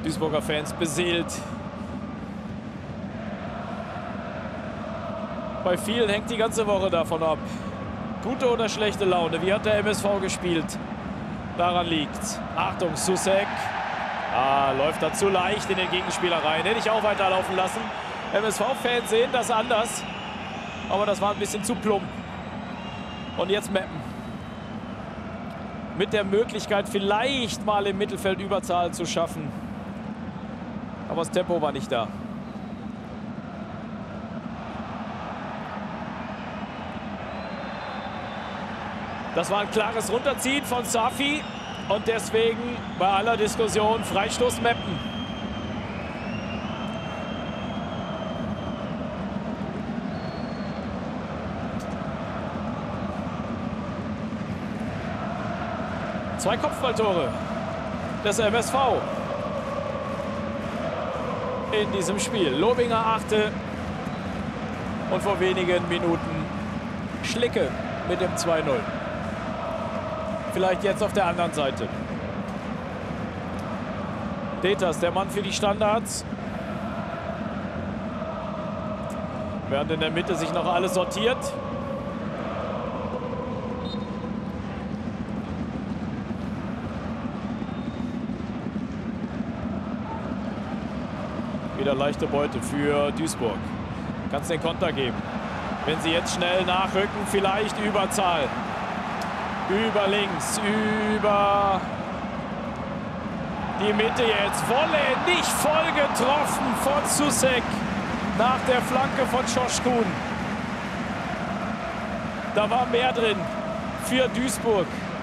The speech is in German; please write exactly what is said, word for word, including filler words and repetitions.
Duisburger Fans beseelt. Bei vielen hängt die ganze Woche davon ab. Gute oder schlechte Laune. Wie hat der M S V gespielt? Daran liegt's. Achtung, Soucek. Ah, läuft da zu leicht in den Gegenspieler rein. Hätte ich auch weiterlaufen lassen. M S V-Fans sehen das anders. Aber das war ein bisschen zu plump. Und jetzt Meppen. Mit der Möglichkeit, vielleicht mal im Mittelfeld Überzahl zu schaffen. Aber das Tempo war nicht da. Das war ein klares Runterziehen von Safi. Und deswegen bei aller Diskussion Freistoß Meppen. Zwei Kopfballtore des M S V in diesem Spiel. Lobinger achte und vor wenigen Minuten Schlicke mit dem zwei null. Vielleicht jetzt auf der anderen Seite. Deters, der Mann für die Standards. Während in der Mitte sich noch alles sortiert. Wieder leichte Beute für Duisburg. Kann es den Konter geben. Wenn sie jetzt schnell nachrücken, vielleicht Überzahl. Über links, über die Mitte jetzt. Wolle nicht voll getroffen von Soucek nach der Flanke von Schoschkun. Da war mehr drin für Duisburg.